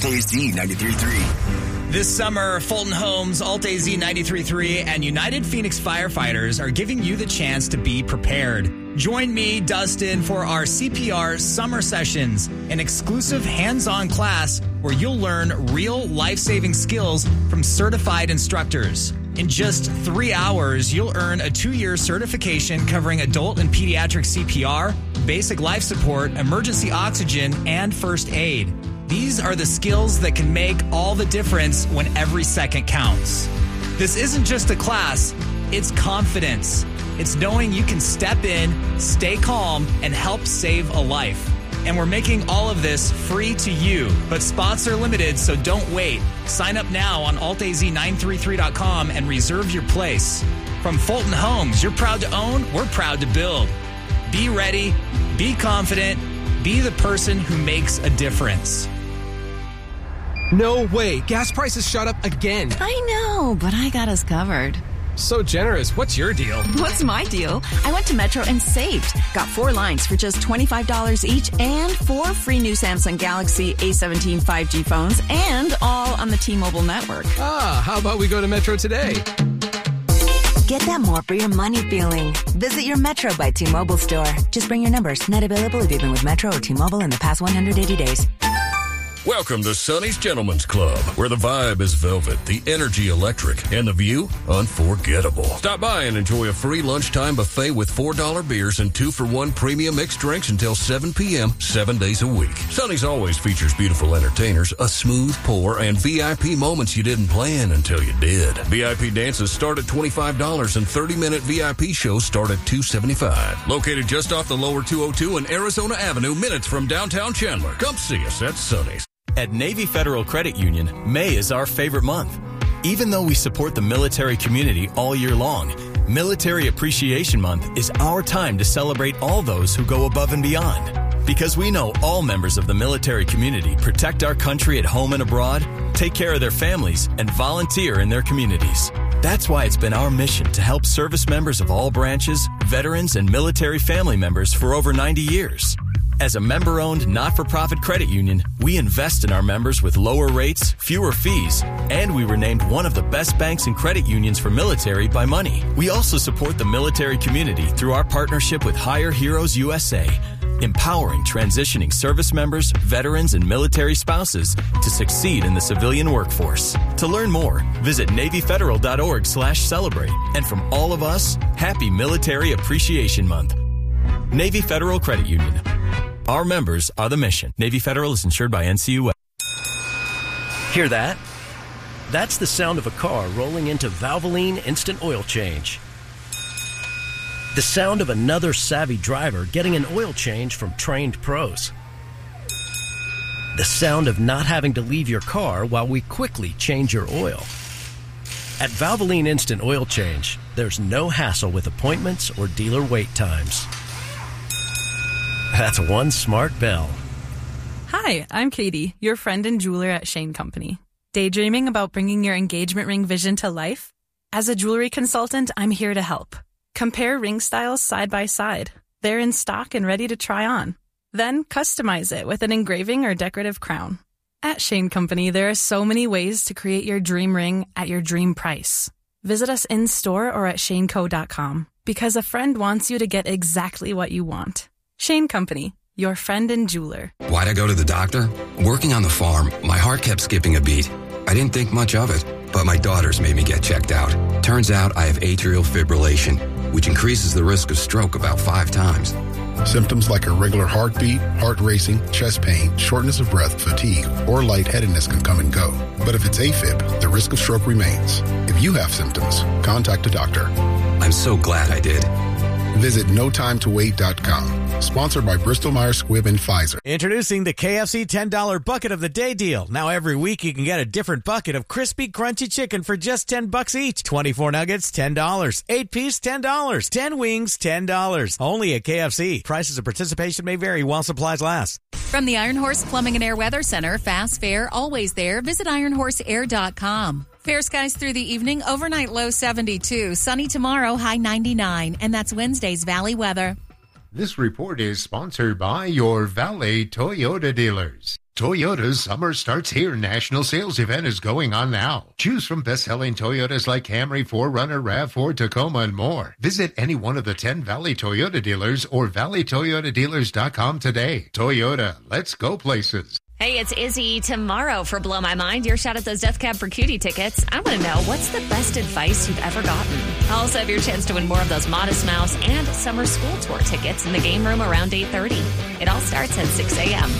Alt AZ 93.3. This summer, Fulton Homes, Alt AZ 93.3, and United Phoenix Firefighters are giving you the chance to be prepared. Join me, Dustin, for our CPR Summer Sessions, an exclusive hands-on class where you'll learn real life-saving skills from certified instructors. In just 3 hours, you'll earn a 2-year certification covering adult and pediatric CPR, basic life support, emergency oxygen, and first aid. These are the skills that can make all the difference when every second counts. This isn't just a class, it's confidence. It's knowing you can step in, stay calm, and help save a life. And we're making all of this free to you, but spots are limited, so don't wait. Sign up now on altaz933.com and reserve your place. From Fulton Homes, you're proud to own, we're proud to build. Be ready, be confident, be the person who makes a difference. No way. Gas prices shot up again. I know, but I got us covered. So generous. What's your deal? What's my deal? I went to Metro and saved. Got 4 lines for just $25 each and 4 free new Samsung Galaxy A17 5G phones and all on the T-Mobile network. How about we go to Metro today? Get that more for your money feeling. Visit your Metro by T-Mobile store. Just bring your numbers. Net available if you've been with Metro or T-Mobile in the past 180 days. Welcome to Sonny's Gentlemen's Club, where the vibe is velvet, the energy electric, and the view unforgettable. Stop by and enjoy a free lunchtime buffet with $4 beers and 2-for-1 premium mixed drinks until 7 p.m., 7 days a week. Sonny's always features beautiful entertainers, a smooth pour, and VIP moments you didn't plan until you did. VIP dances start at $25 and 30-minute VIP shows start at $275. Located just off the lower 202 and Arizona Avenue, minutes from downtown Chandler. Come see us at Sonny's. At Navy Federal Credit Union, May is our favorite month. Even though we support the military community all year long, Military Appreciation Month is our time to celebrate all those who go above and beyond. Because we know all members of the military community protect our country at home and abroad, take care of their families, and volunteer in their communities. That's why it's been our mission to help service members of all branches, veterans, and military family members for over 90 years. As a member-owned, not-for-profit credit union, we invest in our members with lower rates, fewer fees, and we were named one of the best banks and credit unions for military by Money. We also support the military community through our partnership with Hire Heroes USA, empowering transitioning service members, veterans, and military spouses to succeed in the civilian workforce. To learn more, visit NavyFederal.org/celebrate. And from all of us, happy Military Appreciation Month. Navy Federal Credit Union. Our members are the mission. Navy Federal is insured by NCUA. Hear that? That's the sound of a car rolling into Valvoline Instant Oil Change. The sound of another savvy driver getting an oil change from trained pros. The sound of not having to leave your car while we quickly change your oil. At Valvoline Instant Oil Change, there's no hassle with appointments or dealer wait times. That's one smart bell. Hi, I'm Katie, your friend and jeweler at Shane Company. Daydreaming about bringing your engagement ring vision to life? As a jewelry consultant, I'm here to help. Compare ring styles side by side. They're in stock and ready to try on. Then customize it with an engraving or decorative crown. At Shane Company, there are so many ways to create your dream ring at your dream price. Visit us in-store or at shaneco.com because a friend wants you to get exactly what you want. Shane Company, your friend and jeweler. Why'd I go to the doctor? Working on the farm, my heart kept skipping a beat. I didn't think much of it, but my daughters made me get checked out. Turns out I have atrial fibrillation, which increases the risk of stroke about 5 times. Symptoms like irregular heartbeat, heart racing, chest pain, shortness of breath, fatigue, or lightheadedness can come and go. But if it's AFib, the risk of stroke remains. If you have symptoms, contact a doctor. I'm so glad I did. Visit NoTimeToWait.com. Sponsored by Bristol-Myers Squibb and Pfizer. Introducing the KFC $10 Bucket of the Day deal. Now every week you can get a different bucket of crispy, crunchy chicken for just $10 each. 24 nuggets, $10. 8-piece, $10. 10 wings, $10. Only at KFC. Prices of participation may vary while supplies last. From the Iron Horse Plumbing and Air Weather Center, fast, fair, always there. Visit ironhorseair.com. Fair skies through the evening, overnight low 72. Sunny tomorrow, high 99. And that's Wednesday's Valley weather. This report is sponsored by your Valley Toyota dealers. Toyota's Summer Starts Here national sales event is going on now. Choose from best-selling Toyotas like Camry, 4Runner, RAV4, Tacoma, and more. Visit any one of the 10 Valley Toyota dealers or valleytoyotadealers.com today. Toyota, let's go places. Hey, it's Izzy. Tomorrow for Blow My Mind, your shot at those Death Cab for Cutie tickets. I want to know, what's the best advice you've ever gotten? I'll also have your chance to win more of those Modest Mouse and Summer School Tour tickets in the game room around 8:30. It all starts at 6 a.m.